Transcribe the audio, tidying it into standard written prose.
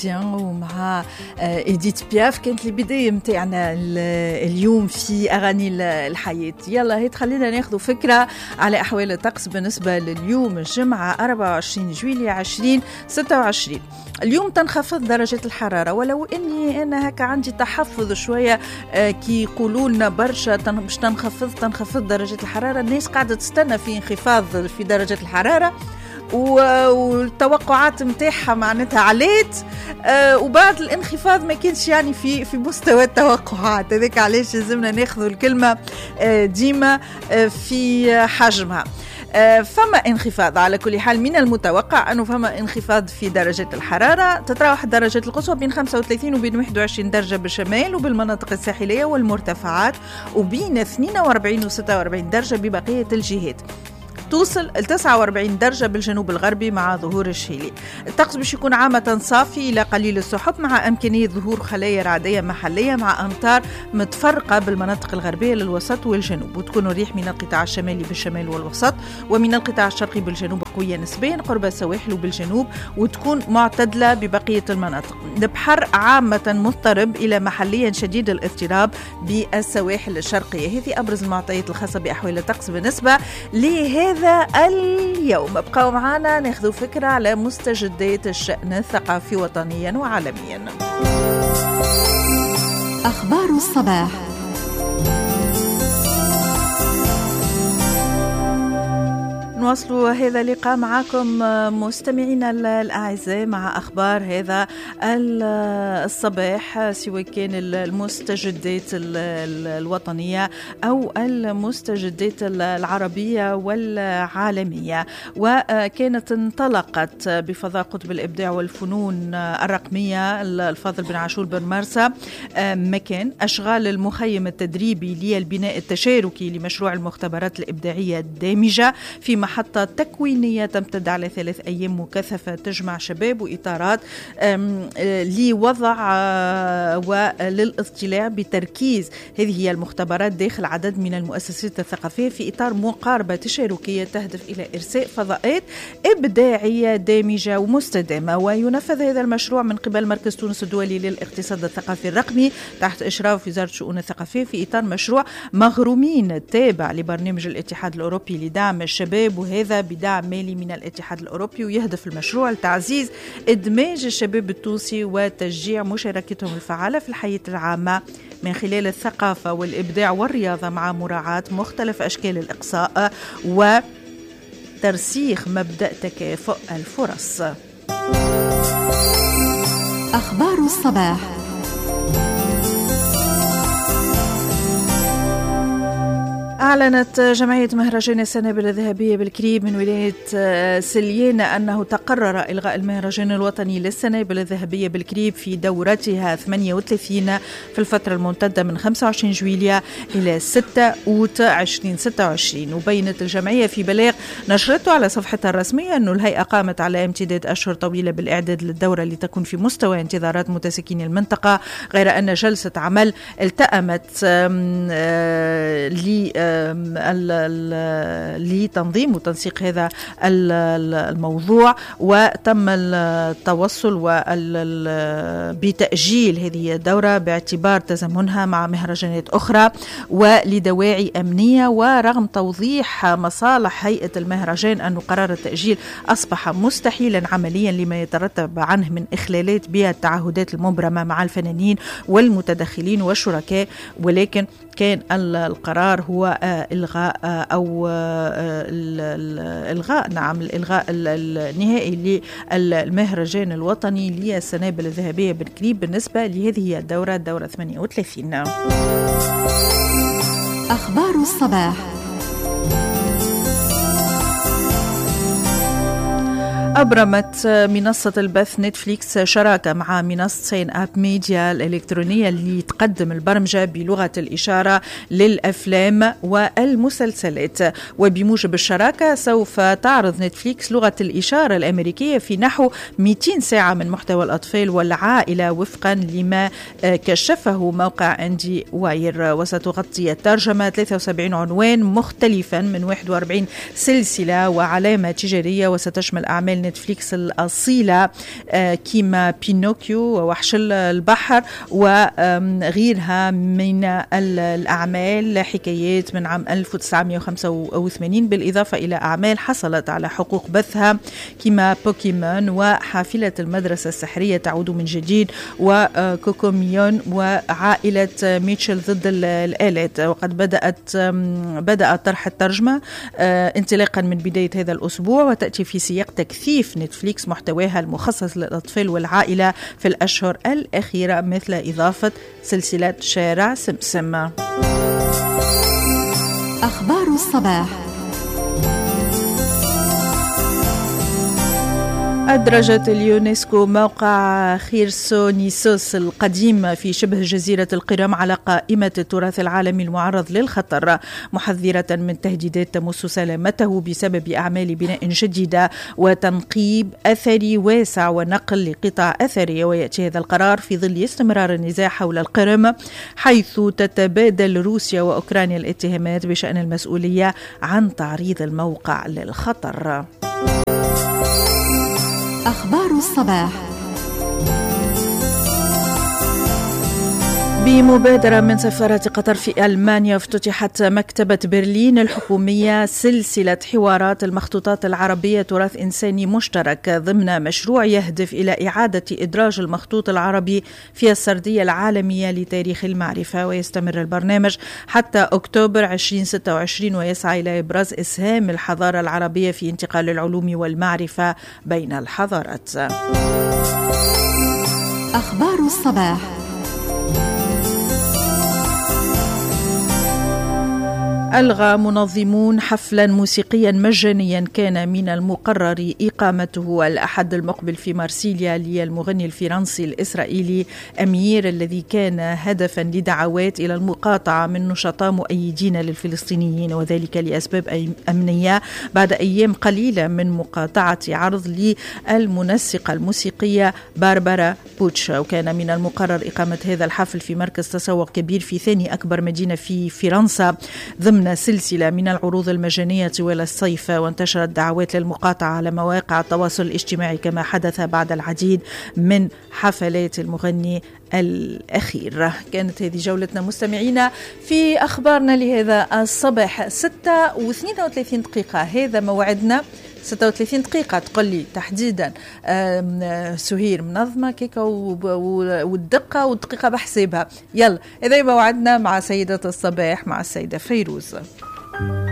ومع إديت بياف كانت البداية متاعنا اليوم في أغاني الحياة. يلا هيت خلينا ناخذ فكرة على أحوال الطقس بالنسبة لليوم الجمعة 24 جويلية 2026. اليوم تنخفض درجة الحرارة، ولو أني أنا هكا عندي تحفظ شوية كي يقولون برشا باش تنخفض درجة الحرارة. الناس قاعدة تستنى في انخفاض في درجة الحرارة والتوقعات متاعها معناتها عليت، وبعد الانخفاض ما كانش يعني في مستوى التوقعات. هذاك علاش لازمنا ناخذ الكلمة ديما في حجمها. فما انخفاض على كل حال، من المتوقع أنه فما انخفاض في درجة الحرارة. تتراوح درجة القصوى بين 35 وبين 21 درجة بالشمال وبالمناطق الساحلية والمرتفعات، وبين 42 و 46 درجة ببقية الجهات. توصل ل 49 درجة بالجنوب الغربي مع ظهور الشيلي. الطقس باش يكون عامة صافي إلى قليل السحب، مع إمكانية ظهور خلايا رعدية محلية مع أمطار متفرقة بالمناطق الغربية للوسط والجنوب، وتكون الريح من القطاع الشمالي بالشمال والوسط ومن القطاع الشرقي بالجنوب قوية نسبيا قرب السواحل وبالجنوب، وتكون معتدلة ببقية المناطق. البحر عامة مضطرب إلى محليا شديد الاضطراب بالسواحل الشرقية. هذه أبرز المعطيات الخاصة بأحوال الطقس بالنسبة لهذا اليوم. ابقوا معنا ناخذ فكرة على مستجدات الشأن الثقافي وطنيا وعالميا. أخبار الصباح. نواصلوا هذا اللقاء معكم مستمعينا الأعزاء مع أخبار هذا الصباح، سواء كان المستجدات الوطنية أو المستجدات العربية والعالمية. وكانت انطلقت بفضاء قطب الإبداع والفنون الرقمية الفاضل بن عاشور بن مرسى مكان أشغال المخيم التدريبي للبناء التشاركي لمشروع المختبرات الإبداعية الدامجة في محطة تكوينية تمتد على 3 أيام مكثفة، تجمع شباب وإطارات لوضع وللاطلاع بتركيز هذه هي المختبرات داخل عدد من المؤسسات الثقافية في إطار مقاربة تشاركية تهدف إلى إرساء فضاءات إبداعية دامجة ومستدامة. وينفذ هذا المشروع من قبل مركز تونس الدولي للاقتصاد الثقافي الرقمي تحت إشراف وزارة الشؤون الثقافية في إطار مشروع مغرومين التابع لبرنامج الاتحاد الأوروبي لدعم الشباب، وهذا بدعم مالي من الاتحاد الأوروبي. ويهدف المشروع لتعزيز إدماج الشباب التونسي وتشجيع مشاركتهم الفعالة في الحياة العامة من خلال الثقافة والإبداع والرياضة، مع مراعاة مختلف أشكال الإقصاء وترسيخ مبدأ تكافؤ الفرص. أخبار الصباح. أعلنت جمعية مهرجان السنابل الذهبية بالكريب من ولاية سليانة أنه تقرر إلغاء المهرجان الوطني للسنابل الذهبية بالكريب في دورتها 38 في الفترة الممتدة من 25 جويلية إلى 6 أوت 2026. وبينت الجمعية في بلاغ نشرته على صفحتها الرسمية أن الهيئة قامت على امتداد أشهر طويلة بالإعداد للدورة لتكون في مستوى انتظارات متسكين المنطقة، غير أن جلسة عمل التأمت لتنظيم وتنسيق هذا الموضوع، وتم التوصل بتأجيل هذه الدورة باعتبار تزامنها مع مهرجانات أخرى ولدواعي أمنية. ورغم توضيح مصالح هيئة المهرجان أن قرار التأجيل أصبح مستحيلا عمليا لما يترتب عنه من إخلالات بالتعهدات المبرمة مع الفنانين والمتدخلين والشركاء، ولكن كان القرار هو الإلغاء الإلغاء النهائي للمهرجان الوطني للسنابل الذهبية بالكريب بالنسبة لهذه الدورة 38. أخبار الصباح. أبرمت منصة البث نتفليكس شراكة مع منصة سين أب ميديا الإلكترونية اللي تقدم البرمجة بلغة الإشارة للأفلام والمسلسلات. وبموجب الشراكة سوف تعرض نتفليكس لغة الإشارة الأمريكية في نحو 200 ساعة من محتوى الأطفال والعائلة وفقا لما كشفه موقع أندي واير. وستغطي الترجمة 73 عنوان مختلفا من 41 سلسلة وعلامة تجارية، وستشمل أعمال أعمال نتفليكس الأصيلة كيما بينوكيو ووحش البحر وغيرها من الأعمال، حكايات من عام 1985، بالإضافة إلى أعمال حصلت على حقوق بثها كيما بوكيمون وحافلة المدرسة السحرية تعود من جديد وكوكوميون وعائلة ميتشل ضد الآلات. وقد بدأ طرح الترجمة انطلاقا من بداية هذا الأسبوع، وتأتي في سياق تكثيف نتفليكس محتواها المخصص للأطفال والعائلة في الأشهر الأخيرة، مثل إضافة سلسلة شارع سمسم. أخبار الصباح. أدرجت اليونسكو موقع خيرسونيسوس القديم في شبه جزيرة القرم على قائمة التراث العالمي المعرض للخطر، محذرة من تهديدات تمس سلامته بسبب أعمال بناء جديدة وتنقيب أثري واسع ونقل لقطع أثرية. ويأتي هذا القرار في ظل استمرار النزاع حول القرم، حيث تتبادل روسيا وأوكرانيا الاتهامات بشأن المسؤولية عن تعريض الموقع للخطر. أخبار الصباح. بمبادرة من سفارة قطر في ألمانيا، افتتحت مكتبة برلين الحكومية سلسلة حوارات المخطوطات العربية تراث إنساني مشترك ضمن مشروع يهدف إلى إعادة إدراج المخطوط العربي في السردية العالمية لتاريخ المعرفة. ويستمر البرنامج حتى أكتوبر 2026 ويسعى إلى إبراز إسهام الحضارة العربية في انتقال العلوم والمعرفة بين الحضارات. أخبار الصباح. ألغى منظمون حفلا موسيقيا مجانيا كان من المقرر إقامته الأحد المقبل في مارسيليا للمغني الفرنسي الإسرائيلي أمير، الذي كان هدفا لدعوات إلى المقاطعة من نشطاء مؤيدين للفلسطينيين، وذلك لأسباب أمنية بعد أيام قليلة من مقاطعة عرض للمنسقة الموسيقية باربارا بوتش. وكان من المقرر إقامة هذا الحفل في مركز تسوق كبير في ثاني أكبر مدينة في فرنسا ضمن سلسلة من العروض المجانية طوال الصيف. وانتشرت دعوات للمقاطعة على مواقع التواصل الاجتماعي كما حدث بعد العديد من حفلات المغني الأخير. كانت هذه جولتنا مستمعينا في أخبارنا لهذا الصباح. 6:32 دقيقة هذا موعدنا. 36 دقيقة تقول لي تحديدا سهير منظمة كيكا والدقة والدقيقة بحسابها. يلا إذا موعدنا مع سيدة الصباح مع السيدة فيروز.